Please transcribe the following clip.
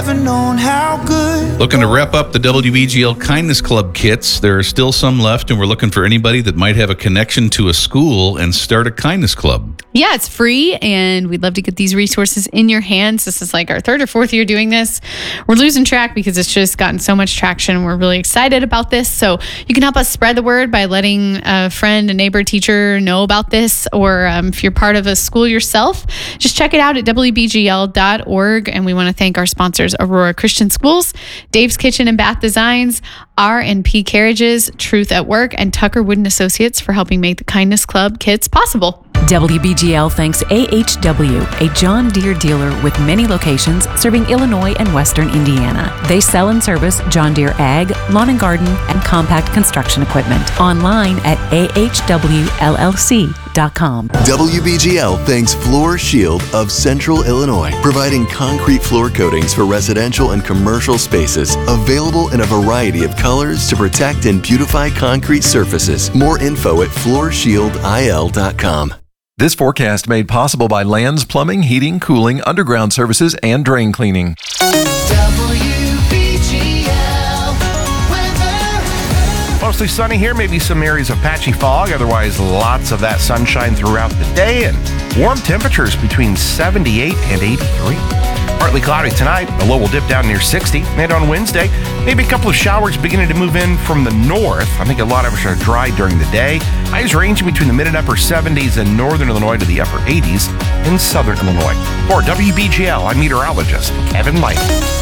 Known how good. Looking to wrap up the WBGL Kindness Club kits. There are still some left, and we're looking for anybody that might have a connection to a school and start a kindness club. Yeah, it's free, and we'd love to get these resources in your hands. This is like our third or fourth year doing this. We're losing track because it's just gotten so much traction. We're really excited about this. So you can help us spread the word by letting a friend, a neighbor, teacher know about this, or if you're part of a school yourself, just check it out at WBGL.org. And we want to thank our sponsors, Aurora Christian Schools, Dave's Kitchen and Bath Designs, R&P Carriages, Truth at Work, and Tucker Wood & Associates for helping make the Kindness Club kits possible. WBGL thanks AHW, a John Deere dealer with many locations serving Illinois and Western Indiana. They sell and service John Deere Ag, Lawn and Garden, and compact construction equipment. Online at ahwllc.com. WBGL thanks Floor Shield of Central Illinois, providing concrete floor coatings for residential and commercial spaces, available in a variety of colors to protect and beautify concrete surfaces. More info at floorshieldil.com. This forecast made possible by Lands Plumbing, Heating, Cooling, Underground Services, and Drain Cleaning. Mostly sunny here, maybe some areas of patchy fog. Otherwise, lots of that sunshine throughout the day and warm temperatures between 78 and 83. Partly cloudy tonight. The low will dip down near 60. And on Wednesday, maybe a couple of showers beginning to move in from the north. I think a lot of us are dry during the day. Highs ranging between the mid and upper 70s in northern Illinois to the upper 80s in southern Illinois. For WBGL, I'm meteorologist Kevin Light.